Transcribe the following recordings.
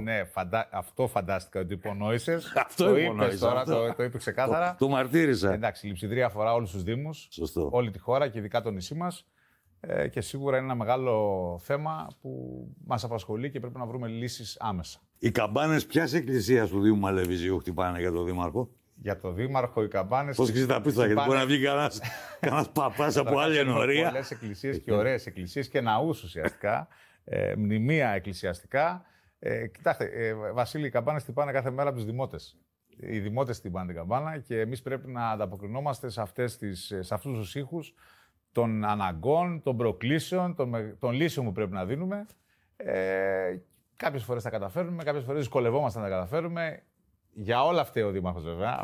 ναι, αυτό φαντάστηκα ότι υπονόησες. Αυτό το είπες τώρα, το είπε ξεκάθαρα. Το μαρτύρησα. Εντάξει, η λειψιδρία αφορά όλους τους δήμους, όλη τη χώρα και ειδικά το νησί μας. Και σίγουρα είναι ένα μεγάλο θέμα που μας απασχολεί και πρέπει να βρούμε λύσεις άμεσα. Οι καμπάνες ποιας εκκλησίας του Δήμου Μαλεβιζίου χτυπάνε για τον Δήμαρχο? Για τον Δήμαρχο, οι καμπάνες. Πώς ξέρεις τα πίστα, γιατί μπορεί να βγει κανένας παπάς από άλλη ενορία. Πολλές εκκλησίες και ωραίες εκκλησίες και ναούς ουσιαστικά, μνημεία εκκλησιαστικά. Κοιτάξτε, Βασίλη, οι καμπάνες χτυπάνε κάθε μέρα από τους δημότες. Οι δημότες χτυπάνε την καμπάνα και εμείς πρέπει να ανταποκρινόμαστε σε αυτούς τους ήχους των αναγκών, των προκλήσεων, των λύσεων που πρέπει να δίνουμε. Κάποιες φορές τα καταφέρνουμε, κάποιες φορές δυσκολευόμαστε να τα καταφέρουμε. Για όλα αυτά ο Δήμαρχος, βέβαια.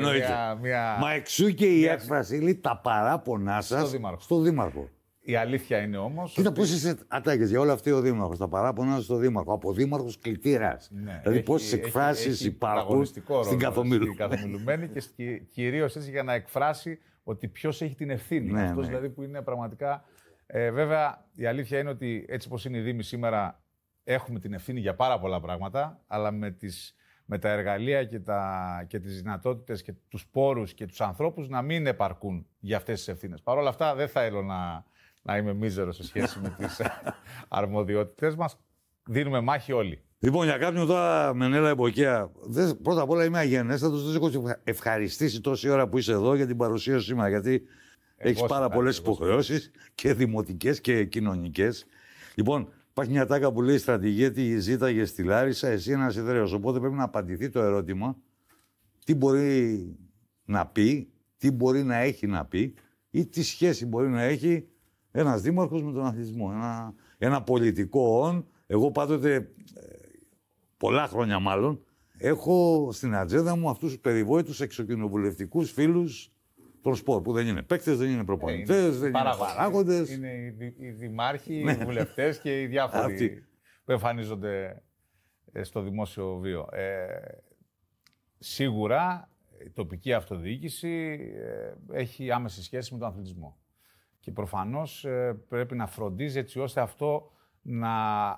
Μα εξού και η έκφραση, τα παράπονά σας στο Δήμαρχο. Η αλήθεια είναι όμως. Κοίτα πώς είσαι ατάκες για όλα αυτά ο Δήμαρχος. Τα παράπονα σας στο Δήμαρχο. Από Δήμαρχος κλητήρας. Ναι, δηλαδή πόσες εκφράσεις υπάρχουν στην καθομιλουμένη και κυρίως έτσι για να εκφράσει ότι ποιος έχει την ευθύνη. Ναι, αυτός δηλαδή που είναι πραγματικά. Βέβαια, η αλήθεια είναι ότι έτσι όπως είναι η Δήμη σήμερα, έχουμε την ευθύνη για πάρα πολλά πράγματα, αλλά με τα εργαλεία και τις δυνατότητες και τους πόρους και τους ανθρώπους να μην επαρκούν για αυτές τις ευθύνες. Παρ' όλα αυτά, δεν θέλω να είμαι μίζερος σε σχέση με τις αρμοδιότητες μας. Δίνουμε μάχη όλοι. Λοιπόν, για κάποιον τώρα με νέλα εποχεία, πρώτα απ' όλα είμαι αγενέστατος, δεν έχω ευχαριστήσει τόση ώρα που είσαι εδώ για την παρουσία σου σήμερα, γιατί έχεις πάρα πολλές υποχρεώσεις και δημοτικές και κοινωνικές. Λοιπόν, υπάρχει μια τάκα που λέει στρατηγέτη ζήταγε στη Λάρισα, εσύ ένας Ιδραίος. Οπότε πρέπει να απαντηθεί το ερώτημα τι μπορεί να πει, τι μπορεί να έχει να πει ή τι σχέση μπορεί να έχει ένας δήμαρχος με τον αθλητισμό. Ένα πολιτικό όν. Εγώ πάντοτε, πολλά χρόνια μάλλον, έχω στην ατζέντα μου αυτούς τους περιβόητους εξοκοινοβουλευτικούς φίλους των σπορ, που δεν είναι παίκτες, δεν είναι προπονητές, δεν είναι παράγοντες. Είναι οι δημάρχοι, οι βουλευτές και οι διάφοροι που εμφανίζονται στο δημόσιο βίο. Σίγουρα η τοπική αυτοδιοίκηση έχει άμεση σχέση με τον αθλητισμό. Και προφανώς πρέπει να φροντίζει έτσι ώστε αυτό να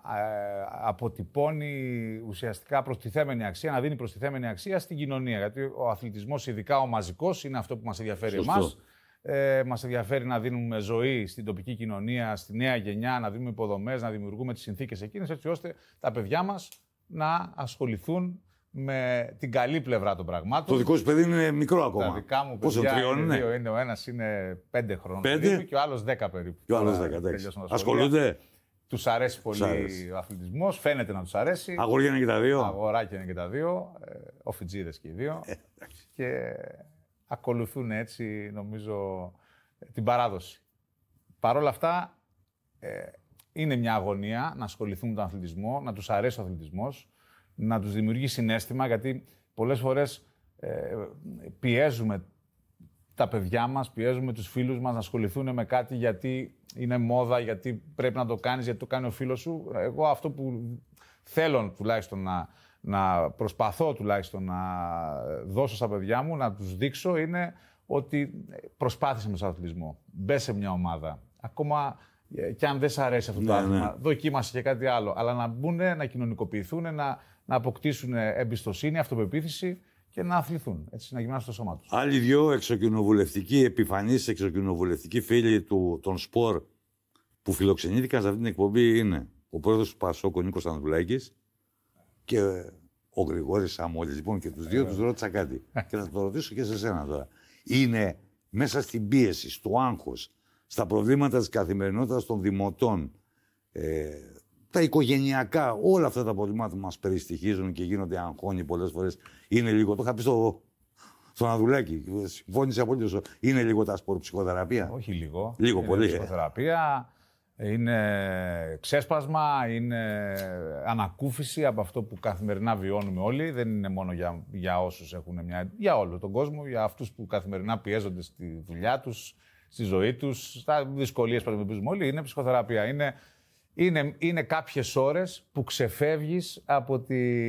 αποτυπώνει ουσιαστικά προστιθέμενη αξία, να δίνει προστιθέμενη αξία στην κοινωνία. Γιατί ο αθλητισμός, ειδικά ο μαζικός, είναι αυτό που μας ενδιαφέρει εμάς. Μας ενδιαφέρει να δίνουμε ζωή στην τοπική κοινωνία, στη νέα γενιά, να δίνουμε υποδομές, να δημιουργούμε τις συνθήκες εκείνες, έτσι ώστε τα παιδιά μας να ασχοληθούν με την καλή πλευρά των πραγμάτων. Το δικό σου παιδί είναι μικρό ακόμα. Τα δικά μου παιδιά είναι δύο. Είναι ο ένας είναι 5 χρόνων περίπου και ο άλλος 10 περίπου. Και ο άλλος 10. Ασχολούνται. Τους αρέσει πολύ ο αθλητισμός, φαίνεται να τους αρέσει. Αγόρια είναι και τα δύο. Αγοράκια είναι και τα δύο. Οφιτζίδες και οι δύο. Και ακολουθούν έτσι, νομίζω, την παράδοση. Παρ' όλα αυτά, είναι μια αγωνία να ασχοληθούν με τον αθλητισμό, να τους αρέσει ο αθλητισμός, να τους δημιουργεί συναίσθημα, γιατί πολλές φορές πιέζουμε τα παιδιά μας, πιέζουμε τους φίλους μας να ασχοληθούν με κάτι γιατί είναι μόδα, γιατί πρέπει να το κάνεις, γιατί το κάνει ο φίλος σου. Εγώ αυτό που θέλω τουλάχιστον να προσπαθώ τουλάχιστον να δώσω στα παιδιά μου, να τους δείξω, είναι ότι προσπάθησε με τον αθλητισμό. Μπες σε μια ομάδα. Ακόμα και αν δεν σ' αρέσει αυτό το άθλημα, δοκίμασε και κάτι άλλο. Αλλά να μπουν, να κοινωνικοποιηθούν, να αποκτήσουν εμπιστοσύνη, αυτοπεποίθηση και να αθληθούν, έτσι, να γυμνάσουν το σώμα τους. Άλλοι δυο εξοκοινοβουλευτικοί, επιφανείς εξοκοινοβουλευτικοί φίλοι των σπορ που φιλοξενήθηκαν σε αυτή την εκπομπή είναι ο πρόεδρος του Πασόκ, ο Νίκος Ανδρουλάκης, και ο Γρηγόρης Σαμόλης. Λοιπόν, και τους δύο τους ρώτησα κάτι. Και θα το ρωτήσω και σε σένα τώρα. Είναι μέσα στην πίεση, στο άγχος, στα προβλήματα της καθημερινότητας των δημοτών, τα οικογενειακά, όλα αυτά τα προβλήματα που μας περιστοιχίζουν και γίνονται αγχώνοι πολλές φορές, είναι λίγο. Το είχα πει στον Ανδρουλάκη, συμφώνησε απολύτως. Είναι λίγο τα σπορ-ψυχοθεραπεία. Όχι λίγο. Λίγο είναι πολύ. Ψυχοθεραπεία, είναι ξέσπασμα, είναι ανακούφιση από αυτό που καθημερινά βιώνουμε όλοι. Δεν είναι μόνο για όσους έχουν για όλο τον κόσμο, για αυτούς που καθημερινά πιέζονται στη δουλειά τους, στη ζωή τους, στα δυσκολίες που αντιμετωπίζουμε όλοι. Είναι ψυχοθεραπεία. Είναι κάποιες ώρες που ξεφεύγεις από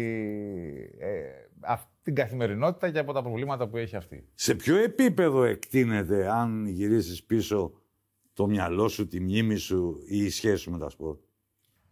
την καθημερινότητα και από τα προβλήματα που έχει αυτή. Σε ποιο επίπεδο εκτείνεται, αν γυρίσεις πίσω, το μυαλό σου, τη μνήμη σου ή η σχέση σου με τα σπορ?